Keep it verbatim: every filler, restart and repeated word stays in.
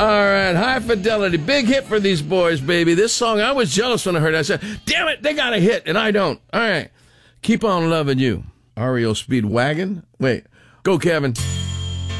All right, High Fidelity. Big hit for these boys, baby. This song, I was jealous when I heard it. I said, damn it, they got a hit, and I don't. All right. Keep on loving you. R E O Speedwagon. Wait. Go, Kevin.